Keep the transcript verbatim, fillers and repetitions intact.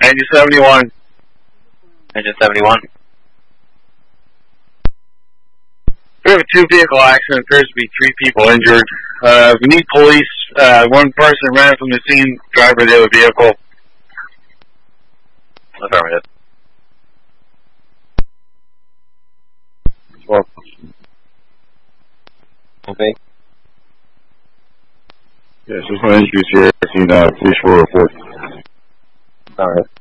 Engine seventy-one. Engine seventy-one. We have a two-vehicle accident. Appears to be three people injured. Uh, we need police. Uh, one person ran from the scene. Driver of the other vehicle. Affirmative. Well, okay. yes, there's no injuries here. I've seen uh, police will report. All right.